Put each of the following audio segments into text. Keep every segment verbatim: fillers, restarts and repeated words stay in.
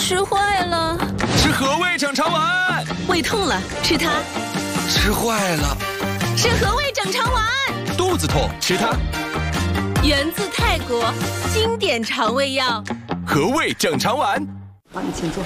吃坏了。 吃和味整肠丸。 胃痛了，吃它。 吃坏了。 吃和味整肠丸。 肚子痛，吃它。 源自泰国，经典肠胃药。 和味整肠丸。 好，你请坐。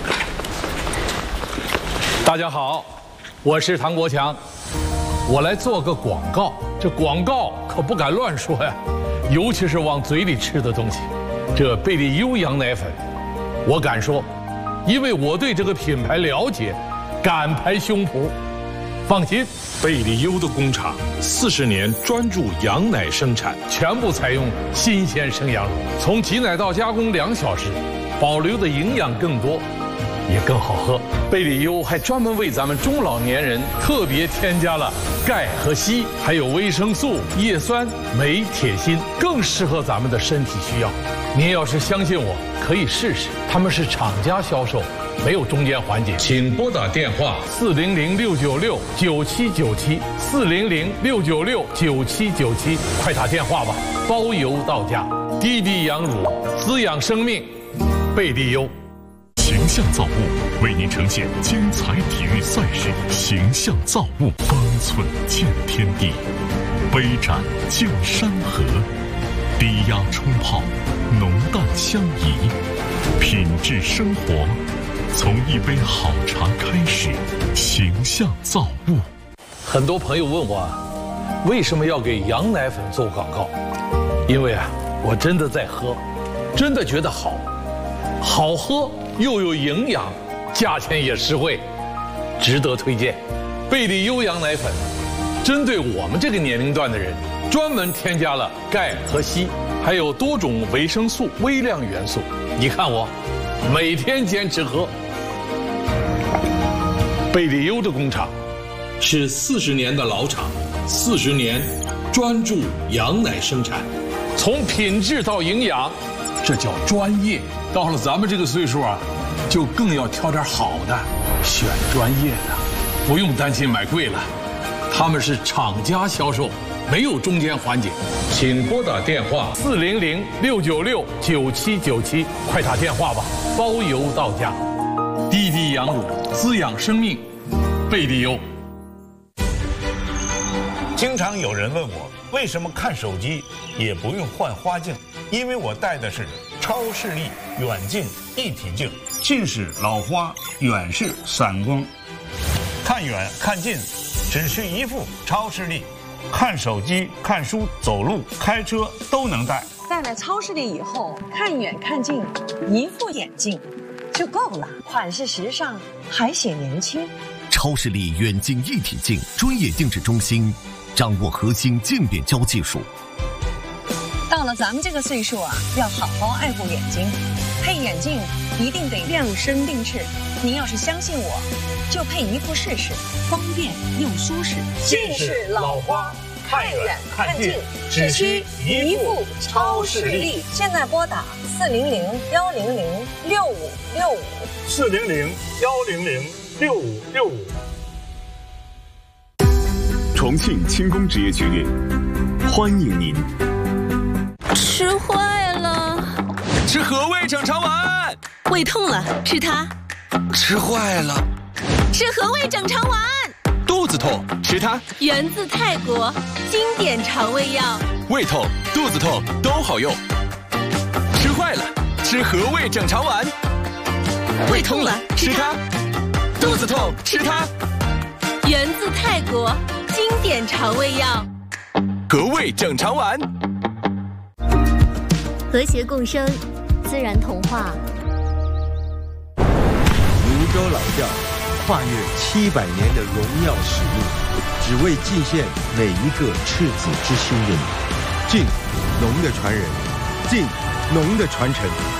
大家好，我是唐国强，我来做个广告。这广告可不敢乱说呀，尤其是往嘴里吃的东西。这贝利优羊奶粉，我敢说，因为我对这个品牌了解，敢拍胸脯。放心， 贝利优的工厂四十年专注羊奶生产， 全部采用新鲜生羊乳，从挤奶到加工两小时，保留的营养更多，也更好喝。贝利优还专门为咱们中老年人特别添加了钙和硒，还有维生素、叶酸、镁、铁、锌，更适合咱们的身体需要。您要是相信我，可以试试。他们是厂家销售，没有中间环节。请拨打电话四零零六九六九七九七四零零六九六九七九七，快打电话吧，包邮到家。滴滴羊乳，滋养生命，贝利优。 形象造物为您呈现精彩体育赛事，形象造物，方寸见天地，杯盏见山河，低压冲泡，浓淡相宜，品质生活，从一杯好茶开始。形象造物。 很多朋友问我，为什么要给羊奶粉做广告？因为啊，我真的在喝，真的觉得好，好喝又有营养，价钱也实惠，值得推荐。贝利优羊奶粉针对我们这个年龄段的人，专门添加了钙和硒，还有多种维生素、微量元素。你看我每天坚持喝。贝利优的工厂是四十年的老厂，四十年专注羊奶生产，从品质到营养，这叫专业。到了咱们这个岁数啊，就更要挑点好的，选专业的，不用担心买贵了。他们是厂家销售，没有中间环节。请拨打电话四零零六九六九七九七，快打电话吧，包邮到家。滴滴羊乳，滋养生命，贝利优。 经常有人问我，为什么看手机也不用换花镜？因为我戴的是超视力远近一体镜，近视、老花，远视、散光，看远看近，只需一副超视力，看手机、看书、走路、开车都能戴。 戴了超视力以后，看远看近，一副眼镜就够了，款式时尚，还显年轻。 超视力远近一体镜专业定制中心，掌握核心渐变焦技术。 到了咱们这个岁数啊，要好好爱护眼睛，配眼镜一定得量身定制。您要是相信我，就配一副试试，方便又舒适。 近视、老花，看远看近，只需一副超视力。 现在拨打四零零幺零零六五六五， 四零零幺零零六五六五。 重庆轻工职业学院欢迎您。 吃坏了。 吃和味整肠丸。 胃痛了，吃它。 吃坏了。 吃和味整肠丸。 肚子痛，吃它。 源自泰国，经典肠胃药。 胃痛、肚子痛都好用。吃坏了，吃和味整肠丸。 胃痛了，吃它。 肚子痛，吃它。 源自泰国，经典肠胃药。 和味整肠丸。 和谐共生，自然童话。 泸州老窖跨越七百年的荣耀使命，只为敬献每一个赤子之心的你。敬，农的传人；敬，农的传承。